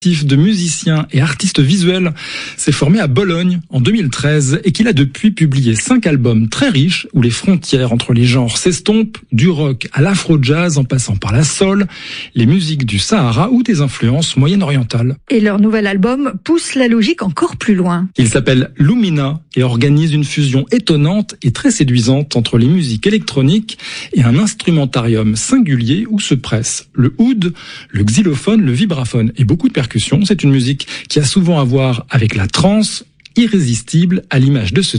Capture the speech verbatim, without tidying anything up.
de musiciens et artistes visuels s'est formé à Bologne en deux mille treize et qu'il a depuis publié cinq albums très riches où les frontières entre les genres s'estompent, du rock à l'afro-jazz en passant par la soul, les musiques du Sahara ou des influences moyen-orientales. Et leur nouvel album pousse la logique encore plus loin. Il s'appelle Lumina et organise une fusion étonnante et très séduisante entre les musiques électroniques et un instrumentarium singulier où se pressent le oud, le xylophone, le vibraphone et beaucoup de percussions. C'est une musique qui a souvent à voir avec la trance, irrésistible à l'image de ce